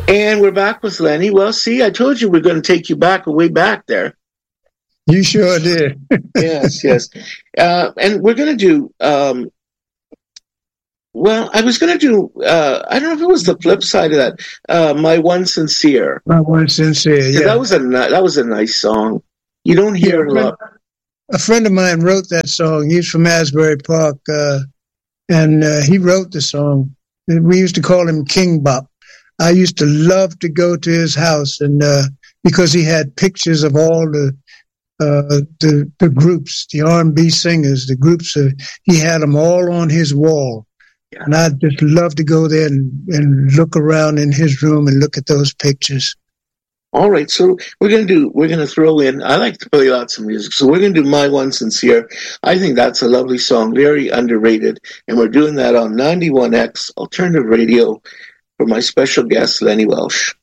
And we're back with Lenny. Well, see, I told you we're going to take you back, way back there. You sure did. Yes. And we're going to do, I was going to do, I don't know if it was the flip side of that, My One Sincere. My One Sincere, yeah. That was a nice song. You don't hear it a lot. A friend of mine wrote that song. He's from Asbury Park, and he wrote the song. We used to call him King Bop. I used to love to go to his house, and because he had pictures of all the groups, the R&B singers, the groups. He had them all on his wall, and I'd just love to go there and look around in his room and look at those pictures. All right, so we're gonna throw in. I like to play lots of music, so we're gonna do My One Sincere. I think that's a lovely song, very underrated, and we're doing that on 91X Alternative Radio for my special guest, Lenny Welsh.